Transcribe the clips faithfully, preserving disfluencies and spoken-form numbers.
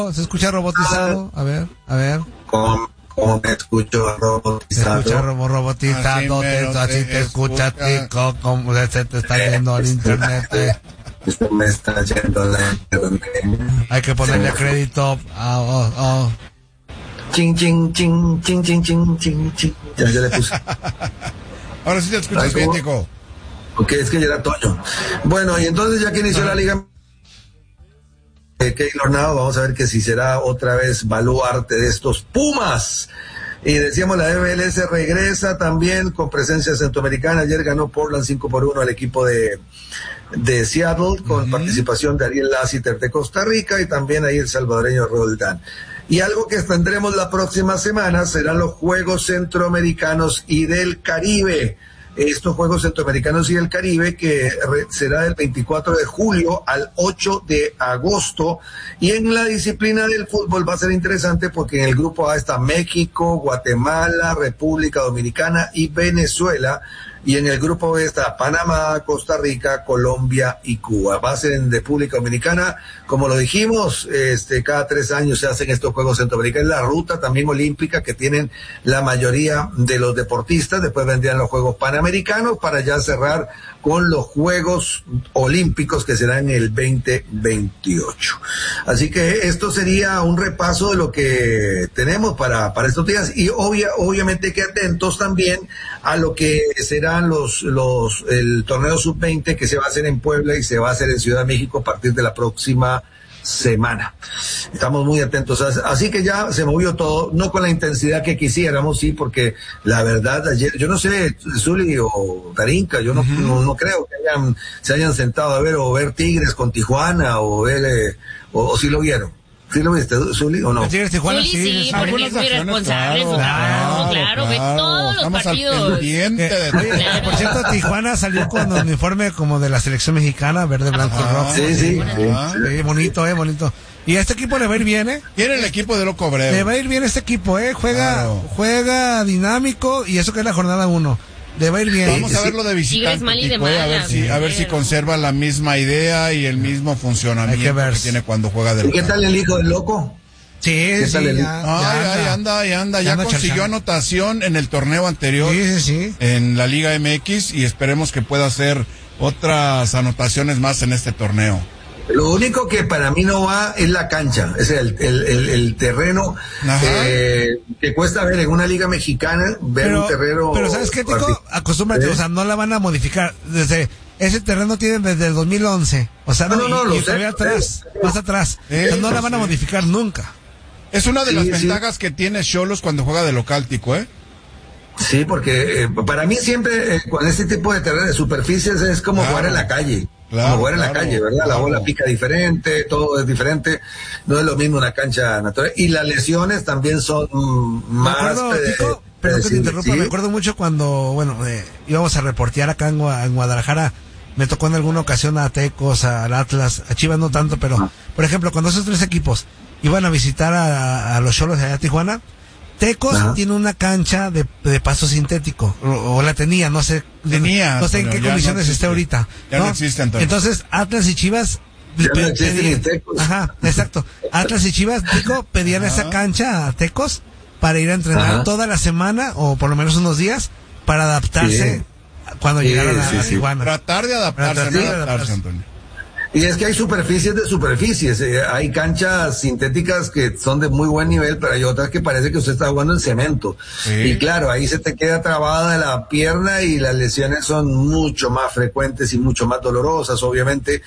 Se escucha robotizado. A ver, a ver. ¿Cómo, cómo me escucho robotizado? Se escucha robo, robotizado. Así, te, así te, te escucha, tico, como se te está yendo al internet. Eh. Se me está yendo la internet. Hay que ponerle crédito. Oh, oh, oh. Ching, ching, ching, ching, ching, ching, ching, ching. Ya, ya le puse. Ahora sí te escuchas bien, Tico. Ok, es que ya era Toño. Bueno, y entonces ya que inició la liga eh, Keylor Navas, vamos a ver que si será otra vez baluarte de estos Pumas. Y decíamos, la M L S regresa también con presencia centroamericana. Ayer ganó Portland cinco por uno al equipo de, de Seattle, con uh-huh. participación de Ariel Lassiter de Costa Rica y también ahí el salvadoreño Roldán. Y algo que tendremos la próxima semana serán los Juegos Centroamericanos y del Caribe. Estos Juegos Centroamericanos y del Caribe que re, será del veinticuatro de julio al ocho de agosto. Y en la disciplina del fútbol va a ser interesante porque en el grupo A está México, Guatemala, República Dominicana y Venezuela. Y en el grupo B está Panamá, Costa Rica, Colombia y Cuba. Va a ser en República Dominicana, como lo dijimos, este, cada tres años se hacen estos Juegos Centroamericanos. La ruta también olímpica que tienen la mayoría de los deportistas. Después vendrían los Juegos Panamericanos para ya cerrar con los Juegos Olímpicos que serán en el veinte veintiocho. Así que esto sería un repaso de lo que tenemos para, para estos días. Y obvia, obviamente que atentos también a lo que serán los, los, el torneo sub veinte que se va a hacer en Puebla y se va a hacer en Ciudad de México a partir de la próxima semana. Estamos muy atentos. Así que ya se movió todo, no con la intensidad que quisiéramos, sí, porque la verdad ayer, yo no sé, Zuli o Tarinca, yo no, uh-huh. no, no creo que hayan, se hayan sentado a ver o ver Tigres con Tijuana o ver, eh, o, o si lo vieron. ¿Sí lo viste, Zuli, o no? Tigres Tijuana, Zuli, sí, sí, porque es muy responsable. Claro, claro, claro, ve todos los Estamos partidos. Al de Oye, claro. Por cierto, Tijuana salió con un uniforme como de la selección mexicana, verde, blanco y rojo. Sí, sí. Ah, sí, bonito, eh, bonito. Y a este equipo le va a ir bien, ¿eh? ¿Quién es el equipo de Loco Breve? Le va a ir bien este equipo, ¿eh? Juega, claro. juega dinámico y eso que es la jornada uno. Le va a ir bien. Vamos a verlo de visitante, mal y de Tico, eh, a ver malas, si, a ver si conserva la misma idea y el mismo funcionamiento Hay que, ver. que tiene cuando juega de local. ¿Y qué tal el hijo del loco? Sí, sí, el... ya, Ay, ya, ay, anda, ya anda, ya, ya anda consiguió charchando. anotación en el torneo anterior, sí, sí, sí. en la Liga M X, y esperemos que pueda hacer otras anotaciones más en este torneo. Lo único que para mí no va es la cancha, es el, el, el, el terreno eh, que cuesta ver en una liga mexicana, ver pero, un terreno. Pero ¿sabes qué, Tico? Acostúmbrate, ¿eh? O sea, no la van a modificar desde... Ese terreno tienen desde el dos mil once, o sea, no, no, no, y, y todavía atrás, más atrás, eh, o sea, no la van a modificar nunca. Es una de sí, las sí. ventajas que tiene Xolos cuando juega de local, Tico, ¿eh? Sí, porque eh, para mí siempre eh, con este tipo de terreno de superficies es como claro. jugar en la calle, claro, como jugar en claro, la calle, ¿verdad? Claro. La bola pica diferente, todo es diferente, no es lo mismo una cancha natural, y las lesiones también son mm, más... Me acuerdo, eh, Tico, perdón que te interrumpa, ¿sí? Me acuerdo mucho cuando, bueno, eh, íbamos a reportear acá en, en Guadalajara. Me tocó en alguna ocasión a Tecos, al Atlas, a Chivas no tanto, pero, ah. por ejemplo, cuando esos tres equipos iban a visitar a, a los Xolos de allá a Tijuana, Tecos ah. tiene una cancha de, de pasto sintético, o, o la tenía, no sé, tenía, no sé en qué condiciones no esté ahorita. Ya no, no existe, entonces. Entonces, Atlas y Chivas, ya no existen Tecos. Ajá, exacto. Atlas y Chivas, Tico, pedían ajá. esa cancha a Tecos para ir a entrenar ajá. toda la semana, o por lo menos unos días, para adaptarse. Sí. Cuando sí, llegaron a, sí, a Tijuana. Sí. Tratar de adaptarse, tratar no de adaptarse, adaptarse, Antonio. Y es que hay superficies de superficies, eh, hay canchas sintéticas que son de muy buen nivel, pero hay otras que parece que usted está jugando en cemento. Sí. Y claro, ahí se te queda trabada la pierna y las lesiones son mucho más frecuentes y mucho más dolorosas, obviamente,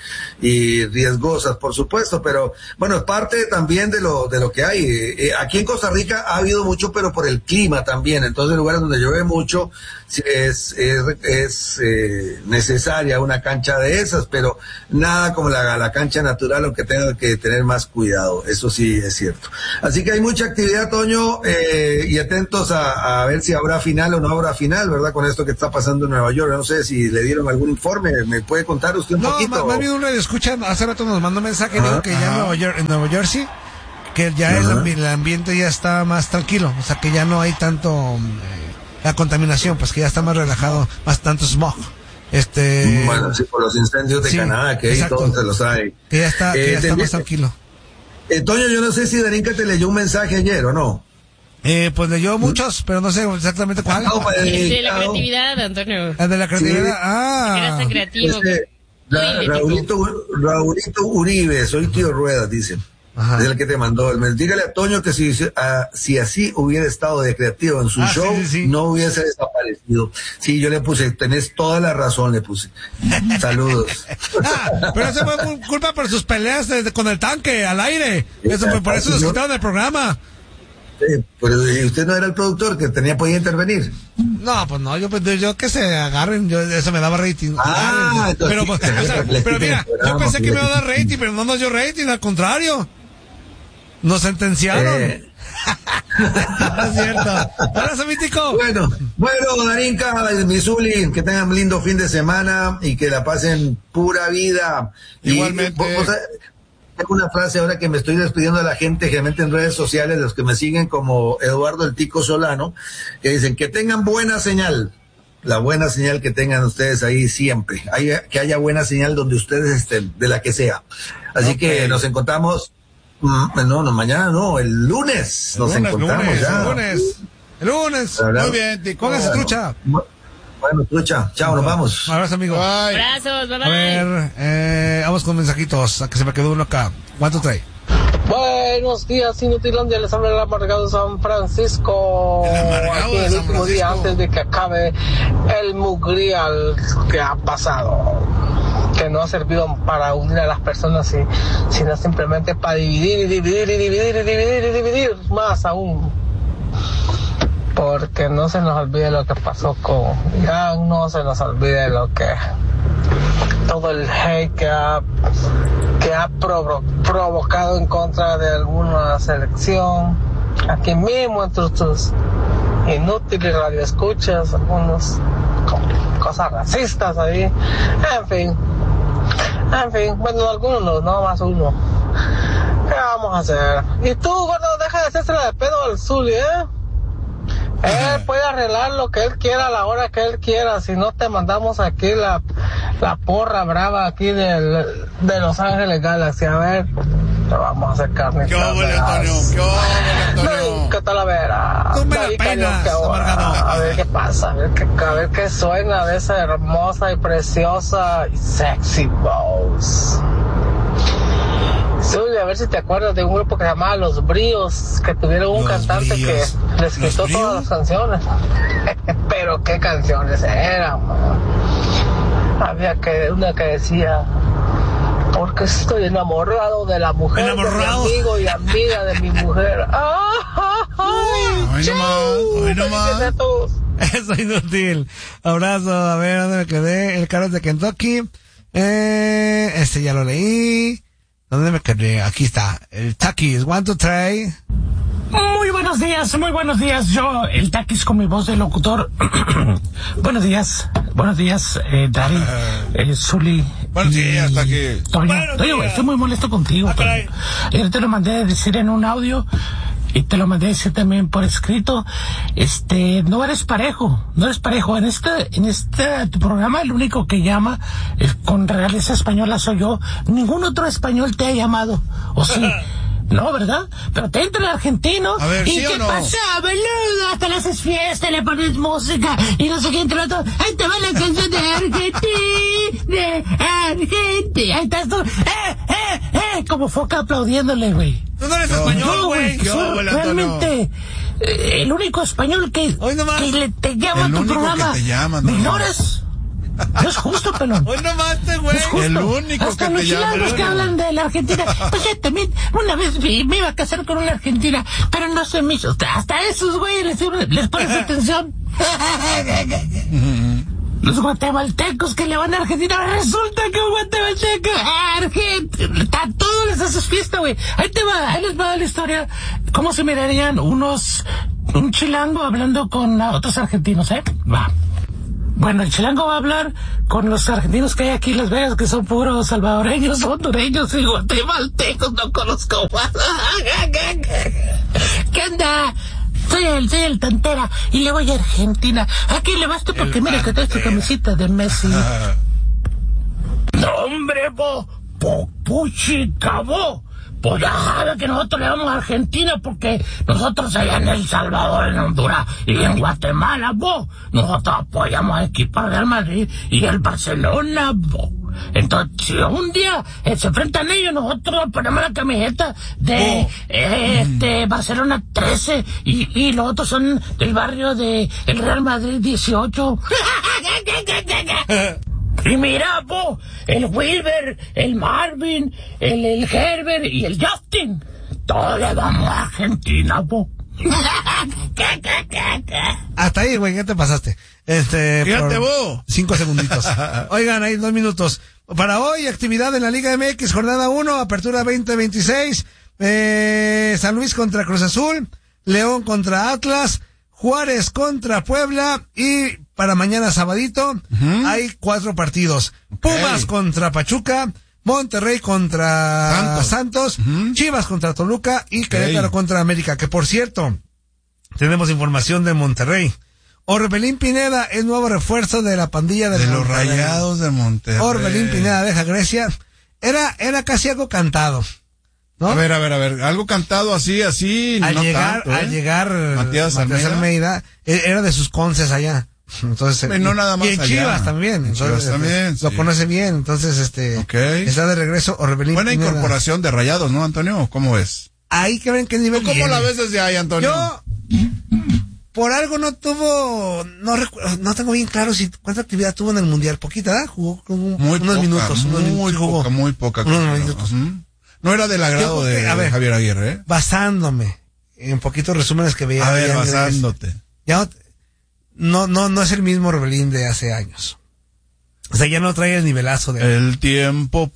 y riesgosas, por supuesto, pero bueno, es parte también de lo de lo que hay. Eh, aquí en Costa Rica ha habido mucho, pero por el clima también, entonces en lugares donde llueve mucho, es, es, es eh, necesaria una cancha de esas, pero nada como la, la cancha natural, aunque tenga que tener más cuidado, eso sí es cierto. Así que hay mucha actividad, Toño, eh, y atentos a, a ver si habrá final o no habrá final, ¿verdad? Con esto que está pasando en Nueva York, no sé si le dieron algún informe, ¿me puede contar usted un no, poquito? No, más bien uno le escucha, hace rato nos mandó un mensaje, dijo que ya en Nueva York, en Nueva Jersey, que ya el, el ambiente ya está más tranquilo, o sea que ya no hay tanto eh, la contaminación, pues que ya está más relajado, más tanto smog. Este, bueno, sí, por los incendios de sí, Canadá, que exacto. Ahí todo se los trae. Que ya está, que eh, ya está más tranquilo. Eh, Toño, yo no sé si Darinka te leyó un mensaje ayer o no. Eh, pues leyó muchos, pero no sé exactamente cuál. No, el de la creatividad, Antonio. El de la creatividad, sí. Ah. Eras tan creativo. Este, Ra Raulito, Raulito Uribe, soy tío Rueda, dice. Ajá. Es el que te mandó el mes. Dígale a Toño que si, uh, si así hubiera estado de creativo en su ah, show, sí, sí, sí. no hubiese desaparecido. Sí, yo le puse, tenés toda la razón, le puse. Saludos. Ah, pero eso fue culpa por sus peleas de, de, con el tanque al aire. Eso fue por eso nos quitaron del programa. Sí, pero usted no era el productor que tenía podía intervenir. No, pues no, yo yo que se agarren, yo eso me daba rating. Ah, entonces, pero, pues, o sea, pero mira, yo pensé que me iba a dar rating, pero no nos dio rating, al contrario. Nos sentenciaron. Eh. No es cierto. Abrazo, mítico. Bueno, bueno, Darinka, Misuli, que tengan un lindo fin de semana y que la pasen pura vida. Igualmente. Y, o sea, tengo una frase ahora que me estoy despidiendo de la gente, generalmente en redes sociales, los que me siguen como Eduardo el Tico Solano, que dicen que tengan buena señal. La buena señal que tengan ustedes ahí siempre. Hay, que haya buena señal donde ustedes estén, de la que sea. Así okay. que nos encontramos. No, no, mañana no, el lunes nos lunes, encontramos lunes, ya. El lunes, el lunes. Muy bien, Tico. Póngase trucha. Bueno, trucha. Chao, no. Nos vamos. Un abrazo, amigo. Bye. Abrazos, bye bye. A ver, eh, vamos con mensajitos, a que se me quedó uno acá. ¿Cuánto trae? Buenos días, Inutilandia, les habla el amargado San Francisco. El amargado Aquí el de último día antes de que acabe el mugrial que ha pasado, que no ha servido para unir a las personas, sino simplemente para dividir y dividir y dividir y dividir y dividir más aún. Porque no se nos olvide lo que pasó con Irán, no se nos olvide lo que todo el hate que ha que ha provo provocado en contra de alguna selección, aquí mismo entre tus inútiles radioescuchas, algunos cosas racistas ahí, en fin, en fin, bueno, algunos no, no más uno. ¿Qué vamos a hacer? Y tú, gordo, deja de hacerse de pedo al Zuli, ¿eh? Él puede arreglar lo que él quiera a la hora que él quiera, si no te mandamos aquí la, la porra brava aquí del, de Los Ángeles Galaxy. A ver, te vamos a hacer carne. ¿Qué hubo, Antonio? ¿Qué hubo, Antonio? ¿Qué tal la vera? Tú me la penas, amargado. A ver qué pasa, a ver qué, a ver qué suena de esa hermosa y preciosa y sexy voz. Zuli, a ver si te acuerdas de un grupo que se llamaba Los Bríos, que tuvieron un los cantante bríos. Que les quitó todas las canciones. Pero qué canciones eran, man. Había que una que decía, porque estoy enamorado de la mujer enamorado. de mi amigo y amiga de mi mujer. ¡Ay! ¡Ay, no más! ¡Ay, no más! Eso inútil. Abrazo, a ver, ¿dónde me quedé? El Carlos de Kentucky. Eh, este ya lo leí. ¿Dónde me quedé? Aquí está. El Takis, one, two, three. Muy buenos días, muy buenos días. Yo, el Takis con mi voz de locutor. Buenos días, buenos días, eh, Dari, eh, Zuli. Buenos días, Takis. Oye, estoy muy molesto contigo. Ah, yo te lo mandé a decir en un audio. Y te lo mandé a decir también por escrito. Este, no eres parejo, no eres parejo. En este, en este programa el único que llama eh, con realeza española soy yo. Ningún otro español te ha llamado. ¿O sí? No, ¿verdad? Pero te entra el argentino. A ver, ¿y ¿sí qué o no? pasa, boludo? Hasta le haces fiesta, le pones música y no sé qué entre otros. Ahí te va la canción de Argentina, de Argentina. Ahí estás tú. ¡Eh, eh, eh! Como foca aplaudiéndole, güey. Tú no eres no, español, güey. No, soy realmente eh, el único español que, que le, te llama a tu programa. Que te llama, ¿Me ignoras? No es justo, pelón. Hoy no maste, güey. Es justo. El único Hasta que los te llama. chilenos que hablan de la Argentina. Pues ya también, una vez me, me iba a casar con una argentina, pero no se me hizo. Hasta esos güeyes les, les pones atención. Los guatemaltecos que le van a Argentina, resulta que un guatemalteco Argentina, a todos les haces fiesta, güey. Ahí te va, ahí les va la historia. ¿Cómo se mirarían unos, un chilango hablando con otros argentinos, eh? Va. Bueno, el chilango va a hablar con los argentinos que hay aquí en Las Vegas, que son puros salvadoreños, hondureños y guatemaltecos, no conozco más. ¿Qué onda? Soy el, soy el Tontera y le voy a Argentina. Aquí le vas tú porque mira que traes tu camisita de Messi. No, hombre, po, po, puchi, cabo. pues ya sabe que nosotros le vamos a Argentina porque nosotros allá en El Salvador, en Honduras y en Guatemala, bo, nosotros apoyamos al equipo Real Madrid y el Barcelona, bo. Entonces, si un día eh, se enfrentan ellos, nosotros ponemos la camiseta de oh. eh, este Barcelona trece y, y los otros son del barrio de el Real Madrid dieciocho. Y mira, po, el Wilber, el Marvin, el, el Herbert y el Justin, todos le vamos a Argentina, po. Hasta ahí, güey, ¿qué te pasaste? Este, fíjate vos. Cinco segunditos. Oigan, ahí dos minutos. Para hoy, actividad en la Liga M X, jornada uno, apertura veinte veintiséis, eh, San Luis contra Cruz Azul, León contra Atlas, Juárez contra Puebla, y para mañana sabadito, uh-huh. hay cuatro partidos. Okay. Pumas contra Pachuca, Monterrey contra Santos, Santos uh-huh. Chivas contra Toluca y okay. Querétaro contra América, que por cierto, tenemos información de Monterrey. Orbelín Pineda es nuevo refuerzo de la pandilla de, de los Rayados de Monterrey. Orbelín Pineda deja Grecia. Era, era casi algo cantado, ¿no? A ver, a ver, a ver, algo cantado así, así, al no llegar, tanto, ¿eh? Al llegar Matías, Matías Almeida, Almeida era de sus conces allá. Entonces, y, no nada más y en allá. Chivas también, entonces, Chivas también, lo sí. conoce bien, entonces este okay. está de regreso Orbelín Buena Pineda. Incorporación de Rayados, ¿no, Antonio? ¿Cómo es? Ahí que ven qué nivel ¿Cómo viene. la ves desde ahí, Antonio? Yo por algo no tuvo, no recuerdo, no tengo bien claro si cuánta actividad tuvo en el Mundial, poquita, ¿eh? Jugó con muy unos poca, minutos, muy, unos muy minutos, poca, muy poca. Unos claro. minutos. Uh-huh. No era del agrado de, que, ver, de Javier Aguirre, ¿eh? Basándome en poquitos resúmenes que veía. A ver, basándote. Ya no, no, no es el mismo Orbelín de hace años. O sea, ya no trae el nivelazo de... El tiempo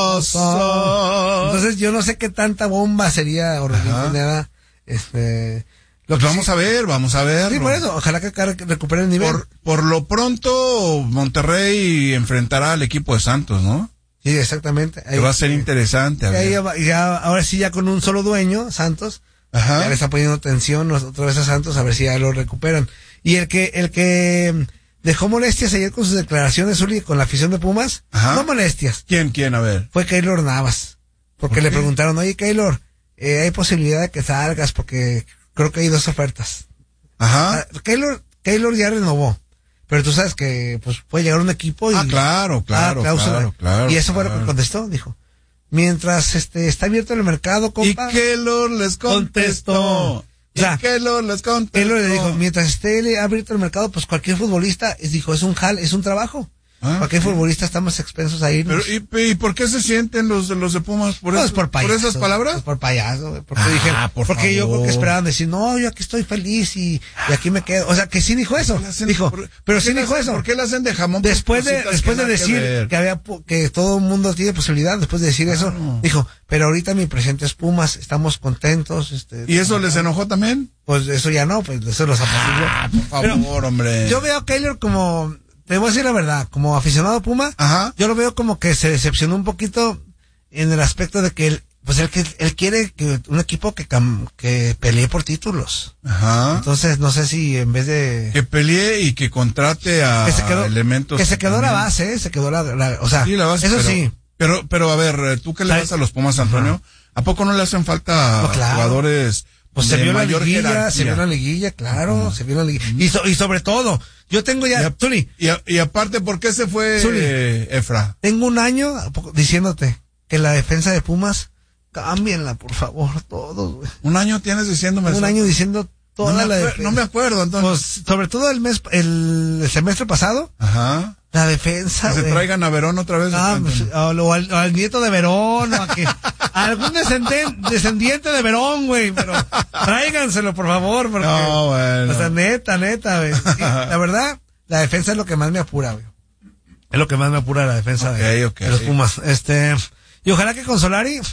pasa. Entonces yo no sé qué tanta bomba sería Orbelín Pineda, este... Lo que pues vamos sí, a ver, vamos a ver. Sí, por eso, ojalá que recupere el nivel. Por, por lo pronto, Monterrey enfrentará al equipo de Santos, ¿no? Sí, exactamente. Ahí, que va a ser interesante. A ahí ya, ya, ahora sí, ya con un solo dueño, Santos, Ajá. ya le está poniendo tensión otra vez a Santos, a ver si ya lo recuperan. Y el que, el que dejó molestias ayer con sus declaraciones, Uli, con la afición de Pumas, Ajá. no molestias. ¿Quién, quién, a ver? Fue Keylor Navas. Porque ¿Por le preguntaron, oye, Keylor, eh, hay posibilidad de que salgas porque... Creo que hay dos ofertas. Ajá. Uh, Keylor, Keylor ya renovó. Pero tú sabes que pues puede llegar un equipo y... Ah, claro, claro, ah, claro, claro. Y eso claro. fue lo que contestó, dijo. Mientras este está abierto el mercado, compa... Y Keylor les contestó. contestó. Y o sea, Keylor les contestó. Keylor le dijo, mientras esté abierto el mercado, pues cualquier futbolista, es, dijo, es un jal, es un trabajo. Ah, cualquier sí. futbolista estamos expensos a irnos. Pero, ¿y, ¿y por qué se sienten los, los de Pumas? ¿Por, no, eso, por, payaso, ¿por esas palabras? Pues por payaso, porque ah, dije, por porque favor. yo creo que esperaban decir, no, yo aquí estoy feliz y, y aquí me quedo. O sea, que sí dijo eso. Hacen, dijo, por, pero ¿por sí dijo hacen, eso. ¿Por qué le hacen de jamón? Después de, después de decir que, que había, que todo el mundo tiene posibilidad, después de decir claro. eso, dijo, pero ahorita mi presente es Pumas, estamos contentos, este. ¿Y eso les enojó también? Pues eso ya no, pues eso los apaciguó. Ah, por favor, pero hombre. Yo veo a Keylor como, te voy a decir la verdad, como aficionado a Puma, Ajá. yo lo veo como que se decepcionó un poquito en el aspecto de que él, pues él, que, él quiere que un equipo que, que pelee por títulos. Ajá. Entonces, no sé si en vez de... Que pelee y que contrate a que se quedó, elementos... Que se quedó también. La base, ¿eh? Se quedó la, la... O sea, sí, la base, eso pero, sí. Pero, pero a ver, ¿tú qué le das a los Pumas, Antonio? Ajá. ¿A poco no le hacen falta no, claro. jugadores... Pues se vio la liguilla, jerarquía. se vio la liguilla, claro, uh-huh. se vio la liguilla. Y, so, y sobre todo, yo tengo ya, y, a, Tuli. Y, a, y aparte, ¿por qué se fue eh, Efra? Tengo un año diciéndote que la defensa de Pumas, cámbienla, por favor, todos, güey. Un año tienes diciéndome Un eso. año diciendo toda no la defensa. No me acuerdo, entonces. Pues, sobre todo el mes, el, el semestre pasado. Ajá. La defensa, que güey. se traigan a Verón otra vez. Ah, pues, o, o, al, o al nieto de Verón, o a, que, a algún descendiente, descendiente de Verón, güey, pero tráiganselo, por favor, porque, no, bueno. O sea, neta, neta, güey. Sí, la verdad, la defensa es lo que más me apura, güey. Es lo que más me apura la defensa okay, de, okay. de los Pumas. Este, y ojalá que con Solari,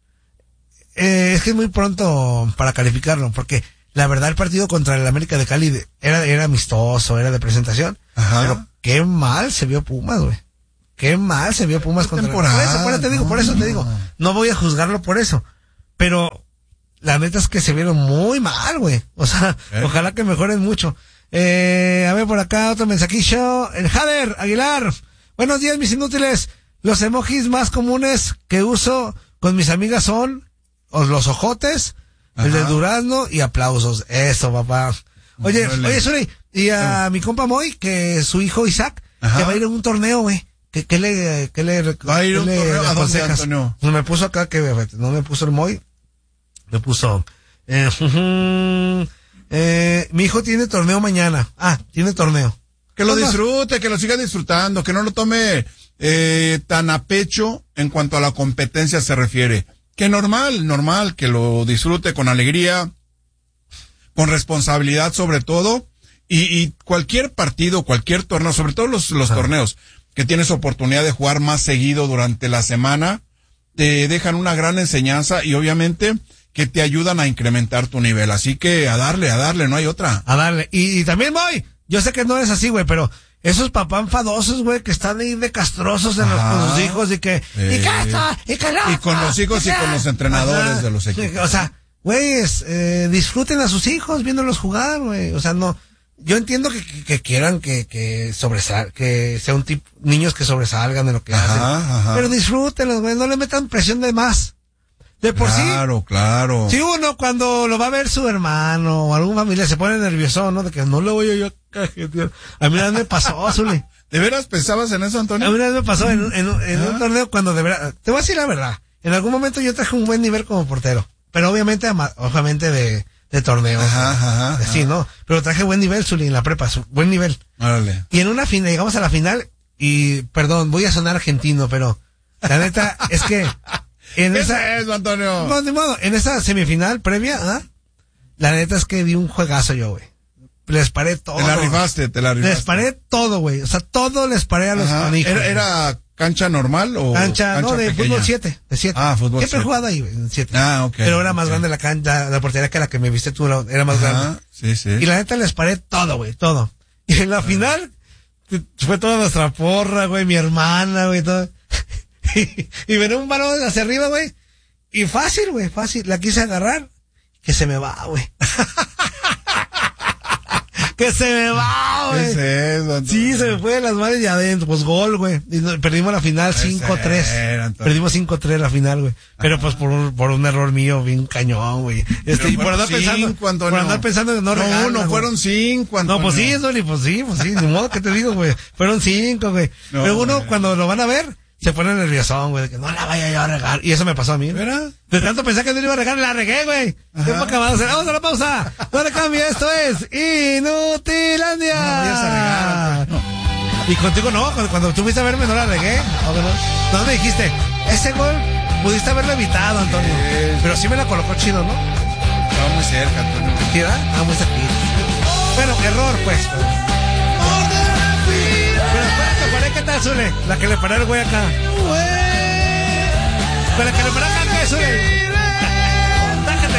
eh, es que es muy pronto para calificarlo, porque la verdad el partido contra el América de Cali era, era amistoso, era de presentación, Ajá. pero qué mal se vio Pumas, güey. Qué mal se vio Pumas contra temporada, Por eso, por eso te digo, no. por eso te digo. No voy a juzgarlo por eso. Pero la neta es que se vieron muy mal, güey. O sea, ¿Eh? ojalá que mejoren mucho. Eh, a ver por acá otro mensajillo. El Jader Aguilar. Buenos días, mis inútiles. Los emojis más comunes que uso con mis amigas son los ojotes, Ajá. el de durazno y aplausos. Eso, papá. Oye, Dale. oye, Suri, y a uh. mi compa Moy, que su hijo Isaac, Ajá. que va a ir a un torneo, güey. ¿Qué, qué le, qué le, va a ir a un torneo? ¿A dónde, Antonio? Pues me puso acá que, no me puso el Moy, me puso, eh, uh, eh, mi hijo tiene torneo mañana. Ah, tiene torneo. Que lo disfrute, que lo siga disfrutando, que no lo tome eh, tan a pecho en cuanto a la competencia se refiere. Que normal, normal, que lo disfrute con alegría, con responsabilidad sobre todo, y, y cualquier partido, cualquier torneo, sobre todo los, los torneos, que tienes oportunidad de jugar más seguido durante la semana, te dejan una gran enseñanza y obviamente que te ayudan a incrementar tu nivel. Así que a darle, a darle, no hay otra. A darle. Y, y también voy, yo sé que no es así, güey, pero esos papás enfadosos, güey, que están ahí de castrosos en los, con sus hijos y que, eh, y que esto, y que no. Y con los hijos y con los entrenadores Ajá. de los equipos. O sea, güeyes, eh, disfruten a sus hijos viéndolos jugar, güey. O sea, no, yo entiendo que, que, que quieran que, que sobresal, que sea un tipo, niños que sobresalgan de lo que ajá, hacen. Ajá. Pero disfrútenlos, güey, no le metan presión de más. De por claro, sí. Claro, claro. Si uno cuando lo va a ver su hermano o alguna familia se pone nervioso, ¿no? De que no le voy a yo a cajetear. A mí una vez me pasó, Zuli. ¿De veras pensabas en eso, Antonio? A mí una vez me pasó en, en, en un torneo cuando de verdad, te voy a decir la verdad, en algún momento yo traje un buen nivel como portero, pero obviamente, obviamente de, de torneo. Ajá, ajá, ajá. Sí, ¿no? Pero traje buen nivel, Zuli, en la prepa, buen nivel. Órale. Y en una final, llegamos a la final y, perdón, voy a sonar argentino, pero la neta es que en ¿Qué esa, es eso, Antonio? No, de modo, en esa semifinal previa, ¿ah? La neta es que di un juegazo yo, güey. Les paré todo. Te la rifaste, te la rifaste. Les paré todo, güey. O sea, todo les paré a los canijos. ¿Era, ¿Era cancha normal o cancha, cancha no, de pequeña? Fútbol siete, de siete. Ah, fútbol Siempre siete. he jugado ahí, güey, en siete. Ah, ok. Pero era más okay. grande la cancha, la portería que la que me viste tú, era más Ajá, grande. Sí, sí. Y la neta les paré todo, güey, todo. Y en la ah. final, fue toda nuestra porra, güey, mi hermana, güey, todo. y, y venía un balón hacia arriba, güey. Y fácil, güey, fácil. La quise agarrar, que se me va, güey. que se me va, güey. ¿Qué es eso, sí, se me fue de las manos y adentro. Pues gol, güey. Y perdimos la final cinco tres. Perdimos cinco tres la final, güey. Pero pues por un, por un error mío, bien cañón, güey. Este, y por andar cinco, pensando, Antonio. por andar pensando en no regalar. No, no, fueron cinco, Antonio. No, pues sí, eso, pues sí, pues sí. Ni modo que te digo, güey. Fueron cinco, güey. No, pero uno, güey. Cuando lo van a ver, se pone nerviosón, güey, de que no la vaya yo a regar. Y eso me pasó a mí, ¿verdad? De tanto pensar que no le iba a regar, la regué, güey. Tiempo acabado. Vamos a la pausa. No le cambie, esto es Inutilandia. No, no vayas a regar. No. Y contigo no, cuando, cuando tú fuiste a verme no la regué. No, no me dijiste, ese gol pudiste haberlo evitado, Antonio. Sí. Pero sí me la colocó chido, ¿no? Estaba muy cerca, Antonio. ¿Sí, verdad? Ah, muy cerca. Bueno, error, pues. ¿Qué tal, Zule? La que le paré el güey acá. Con la que le paré acá, ¿qué, Zule? Tájate.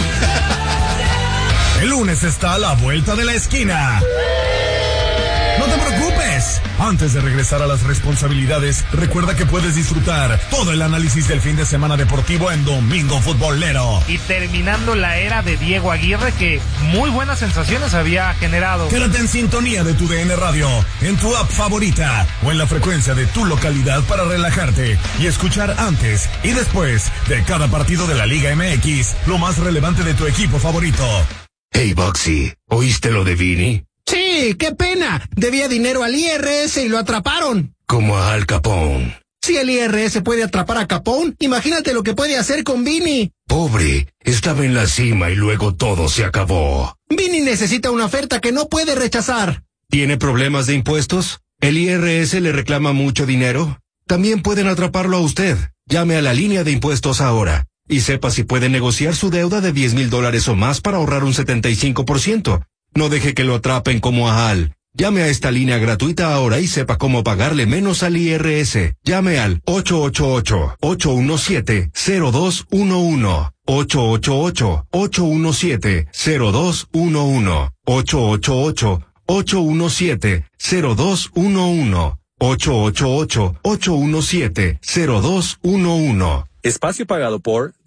El lunes está a la vuelta de la esquina. No te preocupes. Antes de regresar a las responsabilidades, recuerda que puedes disfrutar todo el análisis del fin de semana deportivo en Domingo Futbolero. Y terminando la era de Diego Aguirre, que muy buenas sensaciones había generado. Quédate en sintonía de tu D N Radio, en tu app favorita o en la frecuencia de tu localidad para relajarte y escuchar antes y después de cada partido de la Liga M X lo más relevante de tu equipo favorito. Hey, Boxy, ¿oíste lo de Vini? Sí, qué pena. Debía dinero al I R S y lo atraparon. Como a Al Capone. Si el I R S puede atrapar a Capone, imagínate lo que puede hacer con Vini. Pobre, estaba en la cima y luego todo se acabó. Vini necesita una oferta que no puede rechazar. ¿Tiene problemas de impuestos? ¿El I R S le reclama mucho dinero? También pueden atraparlo a usted. Llame a la línea de impuestos ahora y sepa si puede negociar su deuda de diez mil dólares o más para ahorrar un setenta y cinco por ciento. No deje que lo atrapen como a Al. Llame a esta línea gratuita ahora y sepa cómo pagarle menos al I R S. Llame al ocho ocho ocho, ocho uno siete, cero dos uno uno. ocho ocho ocho, ocho uno siete, cero dos uno uno. ocho ocho ocho, ocho uno siete, cero dos uno uno. ocho ocho ocho, ocho uno siete, cero dos uno uno. Espacio pagado por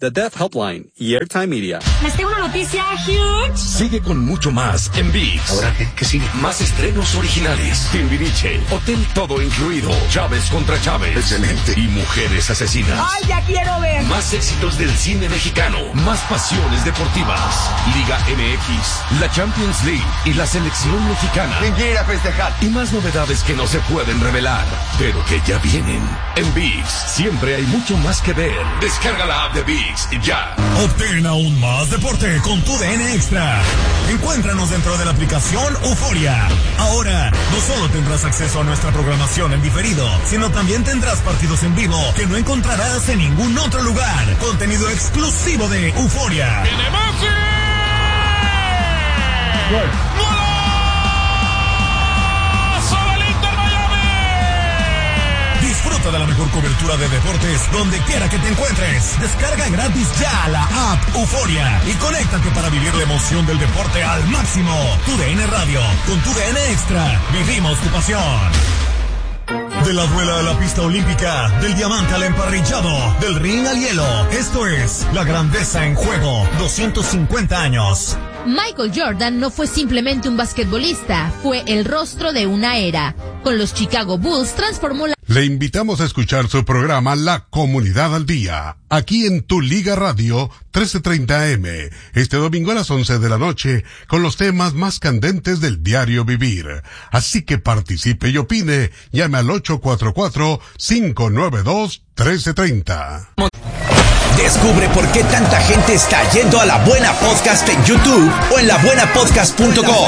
The Deaf Helpline y Airtime Media. Les tengo una noticia huge. Sigue con mucho más en ViX. ¿Ahora qué? ¿Qué sigue? Más estrenos originales. Timbiriche, Hotel Todo Incluido, Chávez contra Chávez. Excelente. Y Mujeres Asesinas. ¡Ay, ya quiero ver! Más éxitos del cine mexicano. Más pasiones deportivas. Liga M X, la Champions League y la selección mexicana. ¿Quién quiere ir a festejar? Y más novedades que no se pueden revelar, pero que ya vienen. En ViX siempre hay mucho más que ver. Descarga la app de ViX ya. Obtén aún más deporte con tu D N Extra. Encuéntranos dentro de la aplicación Euforia. Ahora, no solo tendrás acceso a nuestra programación en diferido, sino también tendrás partidos en vivo que no encontrarás en ningún otro lugar. Contenido exclusivo de Euforia. ¡Viene Messi! ¡Gol! Disfruta de la mejor cobertura de deportes donde quiera que te encuentres. Descarga gratis ya la app Euforia y conéctate para vivir la emoción del deporte al máximo. Tu D N Radio, con tu D N Extra, vivimos tu pasión. De la duela a la pista olímpica, del diamante al emparrillado, del ring al hielo. Esto es La Grandeza en Juego, doscientos cincuenta años. Michael Jordan no fue simplemente un basquetbolista, fue el rostro de una era. Con los Chicago Bulls transformó la... Le invitamos a escuchar su programa La Comunidad al Día, aquí en Tu Liga Radio trece treinta M, este domingo a las once de la noche, con los temas más candentes del diario vivir. Así que participe y opine, llame al ocho cuatro cuatro, cinco nueve dos, uno tres tres cero. Descubre por qué tanta gente está yendo a La Buena Podcast en YouTube o en la buena podcast punto com.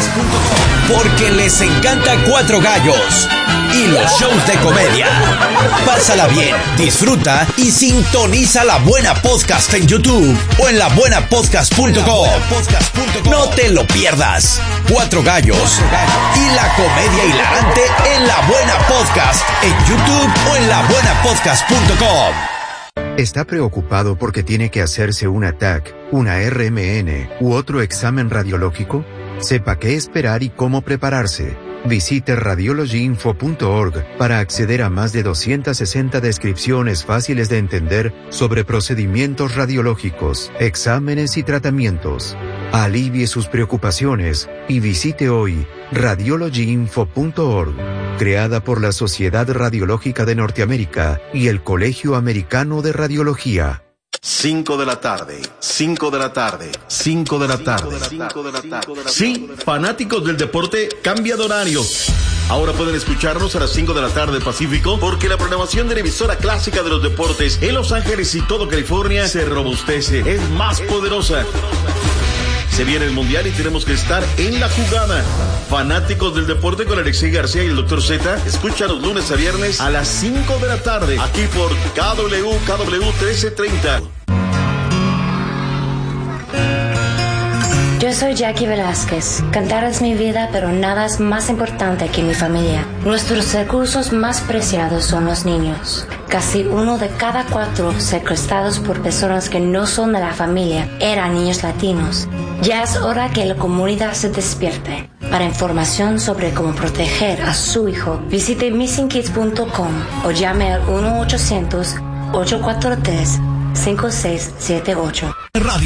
Porque les encanta Cuatro Gallos y los shows de comedia. Pásala bien, disfruta y sintoniza La Buena Podcast en YouTube o en la buena podcast punto com. No te lo pierdas. Cuatro Gallos y la comedia hilarante en La Buena Podcast en YouTube o en la buena podcast punto com. ¿Está preocupado porque tiene que hacerse una T A C, una R M N u otro examen radiológico? Sepa qué esperar y cómo prepararse. Visite radiology info punto org para acceder a más de doscientas sesenta descripciones fáciles de entender sobre procedimientos radiológicos, exámenes y tratamientos. Alivie sus preocupaciones y visite hoy radiology info punto org, creada por la Sociedad Radiológica de Norteamérica y el Colegio Americano de Radiología. Cinco de la tarde, cinco de la tarde, cinco de la tarde. Sí, fanáticos del deporte, cambia de horario. Ahora pueden escucharnos a las cinco de la tarde Pacífico, porque la programación de la emisora clásica de los deportes en Los Ángeles y todo California se robustece, es más poderosa. Se viene el Mundial y tenemos que estar en la jugada. Fanáticos del deporte con Alexei García y el doctor Z, escucha los lunes a viernes a las cinco de la tarde, aquí por K W K W trece treinta. Yo soy Jackie Velázquez. Cantar es mi vida, pero nada es más importante que mi familia. Nuestros recursos más preciados son los niños. Casi uno de cada cuatro secuestrados por personas que no son de la familia eran niños latinos. Ya es hora que la comunidad se despierte. Para información sobre cómo proteger a su hijo, visite missing kids punto com o llame al uno ochocientos, ocho cuatro tres, cinco seis siete ocho. Radio